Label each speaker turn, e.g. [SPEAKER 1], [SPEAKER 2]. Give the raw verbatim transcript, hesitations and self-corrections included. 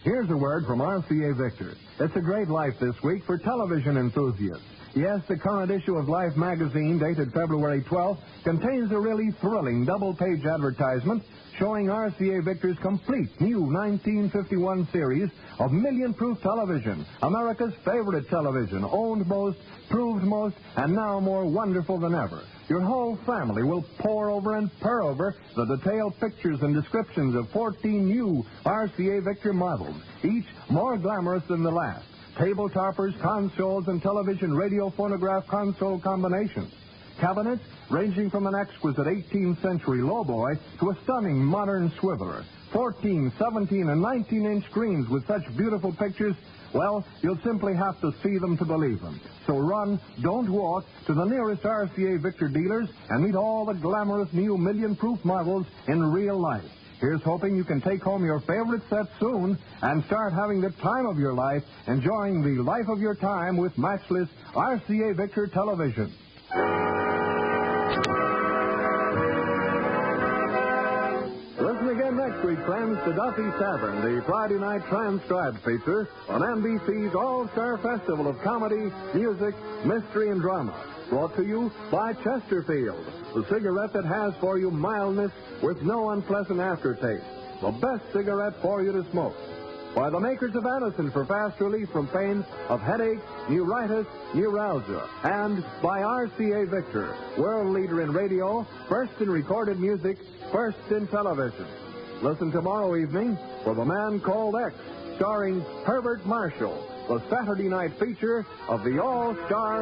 [SPEAKER 1] Here's a word from R C A Victor. It's a great life this week for television enthusiasts. Yes, the current issue of Life magazine, dated February twelfth, contains a really thrilling double-page advertisement showing R C A Victor's complete new nineteen fifty-one series of million-proof television, America's favorite television, owned most, proved most, and now more wonderful than ever. Your whole family will pore over and purr over the detailed pictures and descriptions of fourteen new R C A Victor models, each more glamorous than the last. Table toppers, consoles, and television radio phonograph console combinations. Cabinets ranging from an exquisite eighteenth century lowboy to a stunning modern swiveler. fourteen, seventeen, and nineteen inch screens with such beautiful pictures, well, you'll simply have to see them to believe them. So run, don't walk, to the nearest R C A Victor dealers and meet all the glamorous new million-proof models in real life. Here's hoping you can take home your favorite set soon and start having the time of your life, enjoying the life of your time with matchless R C A Victor television. Listen again next week, friends, to Duffy's Tavern, the Friday night transcribed feature on N B C's All-Star Festival of Comedy, Music, Mystery, and Drama. Brought to you by Chesterfield, the cigarette that has for you mildness with no unpleasant aftertaste. The best cigarette for you to smoke. By the makers of Anacin for fast relief from pain of headache, neuritis, neuralgia. And by R C A Victor, world leader in radio, first in recorded music, first in television. Listen tomorrow evening for The Man Called X, starring Herbert Marshall, the Saturday night feature of the All-Star